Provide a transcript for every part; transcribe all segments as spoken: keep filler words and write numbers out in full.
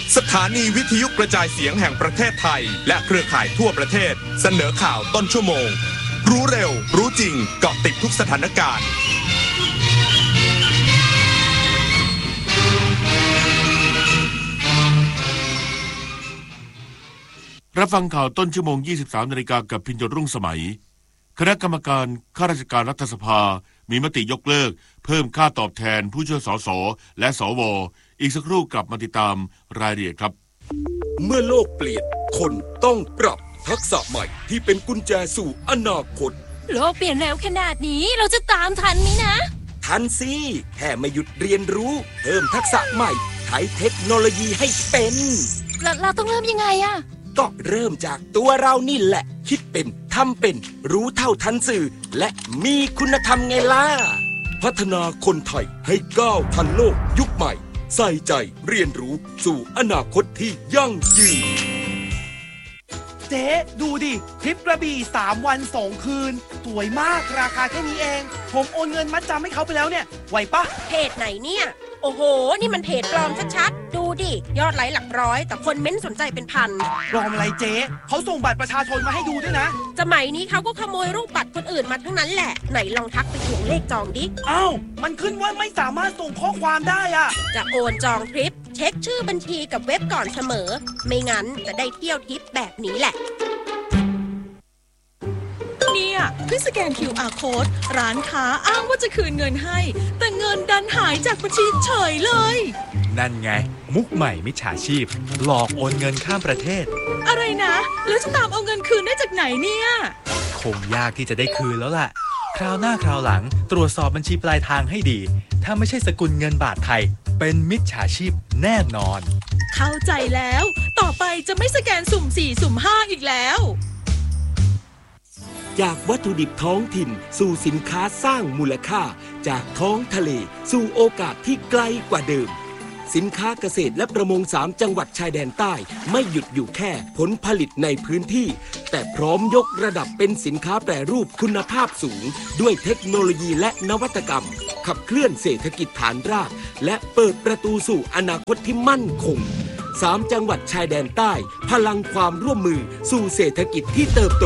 สถานีวิทยุกระจายเสียงแห่งประเทศไทยและเครือข่ายทั่วประเทศเสนอข่าวต้นชั่วโมงรู้เร็วรู้จริงเกาะติดทุกสถานการณ์รับฟังข่าวต้นชั่วโมง ยี่สิบสาม นาฬิกากับพิญญรุ่งสมัยคณะกรรมการข้าราชการรัฐสภามีมติยกเลิกเพิ่มค่าตอบแทนผู้ช่วยสสและสวอีกสักครู่กลับมาติดตามรายละเอียดครับเมื่อโลกเปลี่ยนคนต้องปรับทักษะใหม่ที่เป็นกุญแจสู่อนาคตโลกเปลี่ยนเร็วขนาดนี้เราจะตามทันไหมนะทันสิแค่ไม่หยุดเรียนรู้เพิ่มทักษะใหม่ใช้เทคโนโลยีให้เป็นเราเราต้องเริ่มยังไงอะก็เริ่มจากตัวเรานี่แหละคิดเป็นทำเป็นรู้เท่าทันสื่อและมีคุณธรรมไงล่ะพัฒนาคนไทยให้ก้าวทันโลกยุคใหม่ใส่ใจเรียนรู้สู่อนาคตที่ยั่งยืนเจ๊ดูดิทริปกระบี่สามวันสองคืนสวยมากราคาแค่นี้เองผมโอนเงินมัดจำให้เขาไปแล้วเนี่ยไหวปะเพจไหนเนี่ยโอ้โหนี่มันเพจปลอมชัดๆดูดิยอดไลค์หลักร้อยแต่คนเม้นสนใจเป็นพันปลอมอะไรเจ๊เขาส่งบัตรประชาชนมาให้ดูด้วยนะสมัยนี้เขาก็ขโมยรูปบัตรคนอื่นมาทั้งนั้นแหละไหนลองทักไปทวงเลขจองดิอ้าวมันขึ้นว่าไม่สามารถส่งข้อความได้อะจะโอนจองทริปเช็คชื่อบัญชีกับเว็บก่อนเสมอไม่งั้นจะได้เที่ยวทริปแบบนี้แหละเนี่ยเพิ่งสแกน คิว อาร์ Code ร้านค้าอ้างว่าจะคืนเงินให้แต่เงินดันหายจากบัญชีเฉยเลยนั่นไงมุกใหม่มิจฉาชีพหลอกโอนเงินข้ามประเทศอะไรนะแล้วจะตามเอาเงินคืนได้จากไหนเนี่ยคงยากที่จะได้คืนแล้วล่ะคราวหน้าคราวหลังตรวจสอบบัญชีปลายทางให้ดีถ้าไม่ใช่สกุลเงินบาทไทยเป็นมิจฉาชีพแน่นอนเข้าใจแล้วต่อไปจะไม่สแกนสุ่มสี่สุ่มห้าอีกแล้วจากวัตถุดิบท้องถิ่นสู่สินค้าสร้างมูลค่าจากท้องทะเลสู่โอกาสที่ไกลกว่าเดิมสินค้าเกษตรและประมงสามจังหวัดชายแดนใต้ไม่หยุดอยู่แค่ผลผลิตในพื้นที่แต่พร้อมยกระดับเป็นสินค้าแปรรูปคุณภาพสูงด้วยเทคโนโลยีและนวัตกรรมขับเคลื่อนเศรษฐกิจฐานรากและเปิดประตูสู่อนาคตที่มั่นคงสามจังหวัดชายแดนใต้พลังความร่วมมือสู่เศรษฐกิจที่เติบโต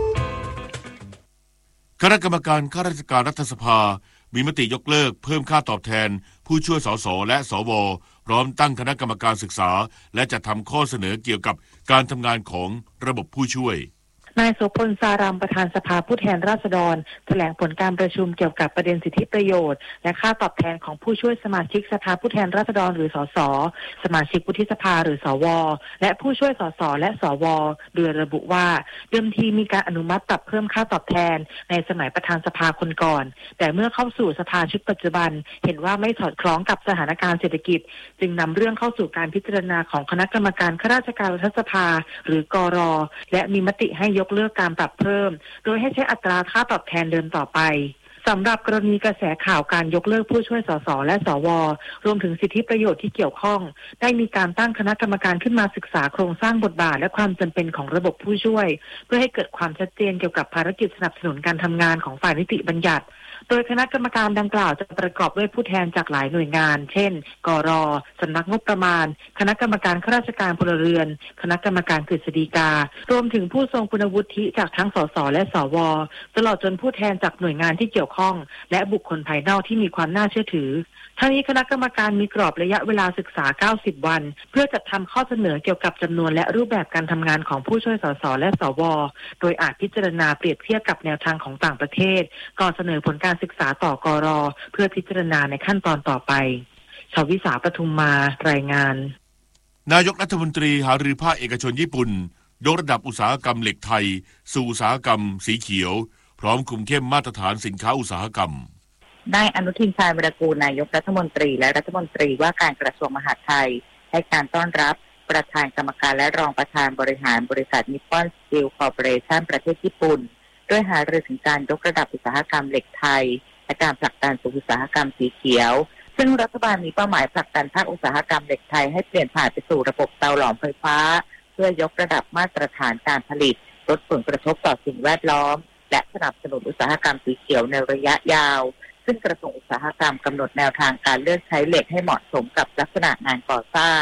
คณะกรรมการข้าราชการรัฐสภามีมติยกเลิกเพิ่มค่าตอบแทนผู้ช่วยสสและสวพร้อมตั้งคณะกรรมการศึกษาและจัดทำข้อเสนอเกี่ยวกับการทำงานของระบบผู้ช่วยนายโสพล สารามประธานสภาผู้แทนราษฎรแถลงผลการประชุมเกี่ยวกับประเด็นสิทธิประโยชน์และค่าตอบแทนของผู้ช่วยสมาชิกสภาผู้แทนราษฎรหรือสสสมาชิกวุฒิสภาหรือสวและผู้ช่วยสสและสวโดยระบุว่าเดิมทีมีการอนุมัติปรับเพิ่มค่าตอบแทนในสมัยประธานสภาคนก่อนแต่เมื่อเข้าสู่สภาชุดปัจจุบันเห็นว่าไม่สอดคล้องกับสถานการณ์เศรษฐกิจจึงนำเรื่องเข้าสู่การพิจารณาของคณะกรรมการข้าราชการรัฐสภาหรือกร.และมีมติให้ยกเลิกการปรับเพิ่มโดยให้ใช้อัตราค่าตอบแทนเดิมต่อไปสำหรับกรณีกระแสข่าวการยกเลิกผู้ช่วยสสและสวรวมถึงสิทธิประโยชน์ที่เกี่ยวข้องได้มีการตั้งคณะกรรมการขึ้นมาศึกษาโครงสร้างบทบาทและความจำเป็นของระบบผู้ช่วยเพื่อให้เกิดความชัดเจนเกี่ยวกับภารกิจสนับสนุนการทำงานของฝ่ายนิติบัญญัติโดยคณะกรรมการดังกล่าวจะประกอบด้วยผู้แทนจากหลายหน่วยงานเช่นกร.สำนักงบประมาณคณะกรรมการข้าราชการพลเรือนคณะกรรมการกฤษฎีการวมถึงผู้ทรงคุณวุฒิจากทั้งสสและสวตลอดจนผู้แทนจากหน่วยงานที่เกี่ยวข้องและบุคคลภายนอกที่มีความน่าเชื่อถือทั้งนี้คณะกรรมการมีกรอบระยะเวลาศึกษาเก้าสิบวันเพื่อจัดทำข้อเสนอเกี่ยวกับจำนวนและรูปแบบการทำงานของผู้ช่วยสสและสวโดยอาจพิจารณาเปรียบเทียบกับแนวทางของต่างประเทศก่อนเสนอผลการศึกษาต่อกร.เพื่อพิจารณาในขั้นตอนต่อไปชวิสาปทุมมารายงานนายกรัฐมนตรีหารือภาคเอกชนญี่ปุ่นยกระดับอุตสาหกรรมเหล็กไทยสู่อุตสาหกรรมสีเขียวพร้อมคุมเข้มมาตรฐานสินค้าอุตสาหกรรมนายอนุทินชาญวิรากูลนายกรัฐมนตรีและรัฐมนตรีว่าการกระทรวงมหาดไทยให้การต้อนรับประธานกรรมการและรองประธานบริหารบริษัทนิปปอนสตีลคอร์ปอเรชั่นประเทศญี่ปุ่นด้วยหารือถึงการยกระดับอุตสาหกรรมเหล็กไทยและการผลักดันสู่อุตสาหกรรมสีเขียวซึ่งรัฐบาลมีเป้าหมายผลักดันภาคอุตสาหกรรมเหล็กไทยให้เปลี่ยนผ่านไปสู่ระบบเตาหลอมไฟฟ้าเพื่อยกระดับมาตรฐานการผลิตลดผลกระทบต่อสิ่งแวดล้อมและสนับสนุนอุตสาหกรรมสีเขียวในระยะยาวซึ่งกระทรวงอุตสาหกรรมกำหนดแนวทางการเลือกใช้เหล็กให้เหมาะสมกับลักษณะงานก่อสร้าง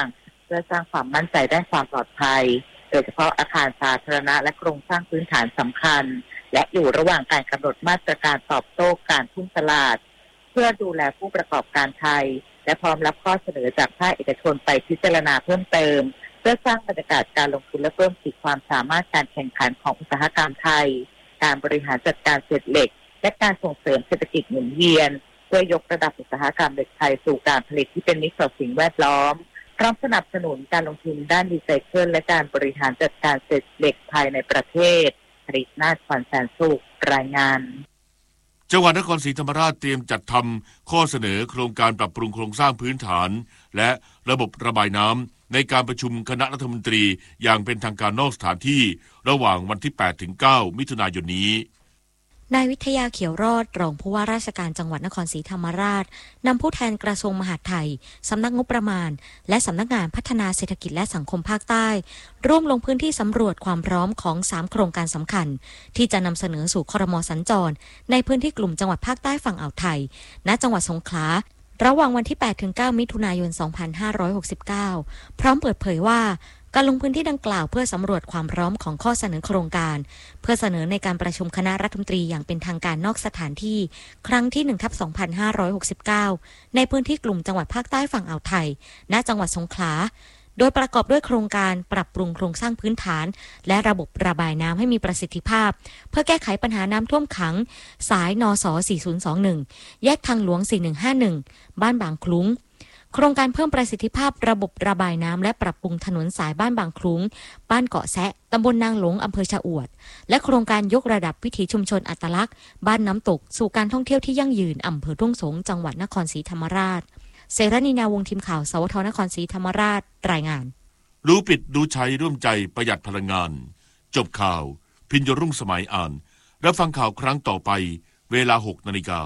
เพื่อสร้างความมั่นใจด้านความปลอดภัยโดยเฉพาะอาคารสาธารณะและโครงสร้างพื้นฐานสำคัญและอยู่ระหว่างการกำหนดมาตรการตอบโต้การทุ่มตลาดเพื่อดูแลผู้ประกอบการไทยและพร้อมรับข้อเสนอจากภาคเอกชนไปพิจารณาเพิ่มเติมเพื่อสร้างบรรยากาศการลงทุนและเพิ่มขีดความสามารถการแข่งขันของอุตสาหกรรมไทยการบริหารจัดการเศษเหล็กและการส่งเสริมเศรษฐกิจหมุนเวียนเพื่อยกระดับอุตสาหกรรมเหล็กไทยสู่การผลิตที่เป็นมิตรต่อสิ่งแวดล้อมพร้อมสนับสนุนการลงทุนด้านรีไซเคิลและการบริหารจัดการเศษเหล็กภายในประเทศผลิตนาฏขวัญแสนสุขรายงานจังหวัดนครศรีธรรมราชเตรียมจัดทำข้อเสนอโครงการปรับปรุงโครงสร้างพื้นฐานและระบบระบายน้ำในการประชุมคณะรัฐมนตรีอย่างเป็นทางการนอกสถานที่ระหว่างวันที่ แปดถึงเก้า มิถุนายนนี้นายวิทยาเขียวรอดรองผู้ว่าราชการจังหวัดนครศรีธรรมราชนำผู้แทนกระทรวงมหาดไทยสำนักงบประมาณและสำนักงานพัฒนาเศรษฐกิจและสังคมภาคใต้ร่วมลงพื้นที่สำรวจความพร้อมของสามโครงการสำคัญที่จะนำเสนอสู่ครม.สัญจรในพื้นที่กลุ่มจังหวัดภาคใต้ฝั่งอ่าวไทยณจังหวัดสงขลาระหว่างวันที่ แปดถึงเก้า มิถุนายน สองพันห้าร้อยหกสิบเก้า พร้อมเปิดเผยว่าการลงพื้นที่ดังกล่าวเพื่อสำรวจความพร้อมของข้อเสนอโครงการเพื่อเสนอในการประชุมคณะรัฐมนตรีอย่างเป็นทางการนอกสถานที่ครั้งที่ หนึ่งทับสองพันห้าร้อยหกสิบเก้า ในพื้นที่กลุ่มจังหวัดภาคใต้ฝั่งอ่าวไทยณจังหวัดสงขลาโดยประกอบด้วยโครงการปรับปรุงโครงสร้างพื้นฐานและระบบระบายน้ำให้มีประสิทธิภาพเพื่อแก้ไขปัญหาน้ำท่วมขังสายนส สี่ศูนย์สองหนึ่ง แยกทางหลวง สี่หนึ่งห้าหนึ่ง บ้านบางคลุ้งโครงการเพิ่มประสิทธิภาพระบบระบายน้ำและปรับปรุงถนนสายบ้านบางคลุ้งบ้านเกาะแซะตำบลนางหลงอำเภอชะอวดและโครงการยกระดับวิถีชุมชนอัตลักษณ์บ้านน้ำตกสู่การท่องเที่ยวที่ยั่งยืนอำเภอทุ่งสงจังหวัดนครศรีธรรมราชเสรณีนาวงศ์ทีมข่าวสวทนครศรีธรรมราชรายงานรู้ปิดรู้ใช้ร่วมใจประหยัดพลังงานจบข่าวพิญญรุ่งสมัยอ่านรับฟังข่าวครั้งต่อไปเวลา หกนาฬิกา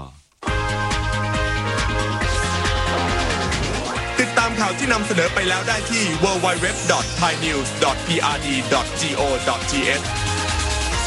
ติดตามข่าวที่นำเสนอไปแล้วได้ที่ ดับเบิลยู ดับเบิลยู ดับเบิลยู ดอท ไทยนิวส์ ดอท พี อาร์ ดี ดอท จี โอ ดอท ที เอช